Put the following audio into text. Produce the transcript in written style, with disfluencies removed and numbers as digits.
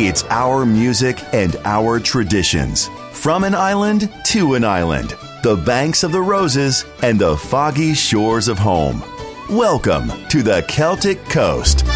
It's our music and our traditions. From an island to an island, the banks of the roses and the foggy shores of home. Welcome to the Celtic Coast.